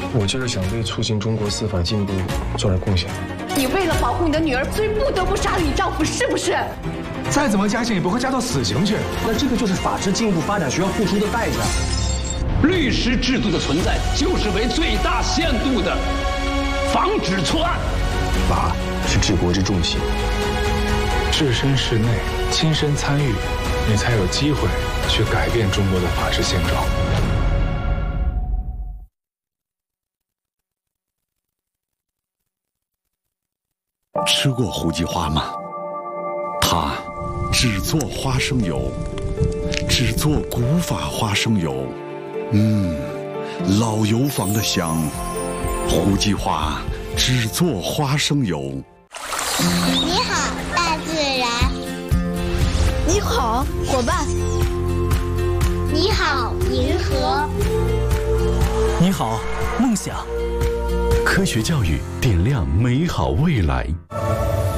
我就是想为促进中国司法进步做点贡献。 你为了保护你的女儿，所以不得不杀了你丈夫，是不是？ 再怎么加刑也不会加到死刑去。 那这个就是法治进步发展需要付出的代价。 律师制度的存在，就是为最大限度的防止错案。 法是治国之重器， 置身事内，亲身参与，你才有机会去改变中国的法治现状。 吃过胡记花吗？它只做花生油，只做古法花生油，老油坊的香。胡记花只做花生油。 你好，大自然。 你好，伙伴。 你好，银河。 你好，梦想。 科学教育点亮美好未来。